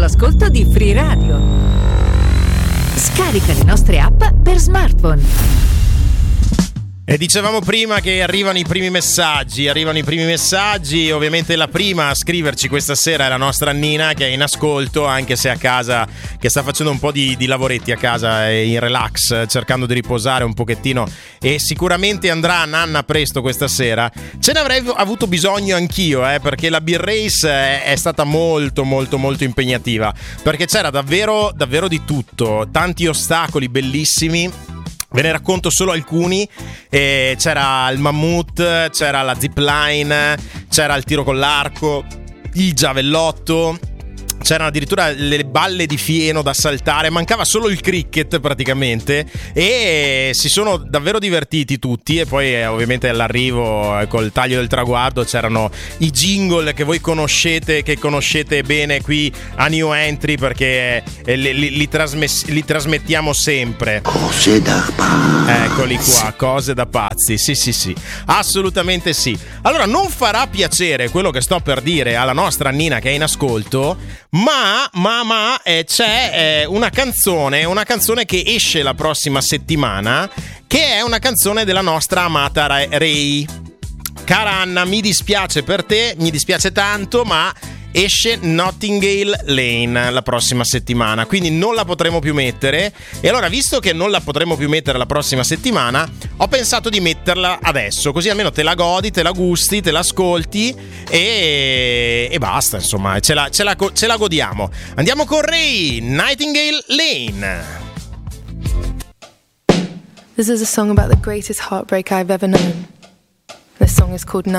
all'ascolto di Free Radio. Scarica le nostre app per smartphone. E dicevamo prima che arrivano i primi messaggi, ovviamente la prima a scriverci questa sera è la nostra Nina, che è in ascolto, anche se a casa, che sta facendo un po' di lavoretti a casa, in relax, cercando di riposare un pochettino, e sicuramente andrà a nanna presto questa sera. Ce ne avrei avuto bisogno anch'io, perché la Beer Race è stata molto molto molto impegnativa, perché c'era davvero davvero di tutto, tanti ostacoli bellissimi. Ve ne racconto solo alcuni. C'era il mammut, c'era la zipline, c'era il tiro con l'arco, il giavellotto, c'erano addirittura le balle di fieno da saltare, mancava solo il cricket praticamente, e si sono davvero divertiti tutti. E poi ovviamente all'arrivo, col taglio del traguardo, c'erano i jingle che voi conoscete, che conoscete bene qui a New Entry, perché li trasmettiamo sempre. Cose da pazzi. Eccoli qua, cose da pazzi, sì, assolutamente sì. Allora, non farà piacere quello che sto per dire alla nostra Nina che è in ascolto, ma c'è una canzone che esce la prossima settimana, che è una canzone della nostra amata Ray. Cara Anna, mi dispiace per te, mi dispiace tanto, ma esce Notting Lane la prossima settimana, quindi non la potremo più mettere. E allora, visto che non la potremo più mettere la prossima settimana, ho pensato di metterla adesso, così almeno te la godi, te la gusti, te la ascolti e basta, insomma, ce la godiamo. Andiamo con Ray, Nightingale Lane. This is a song about the greatest heartbreak I've ever known. This song is called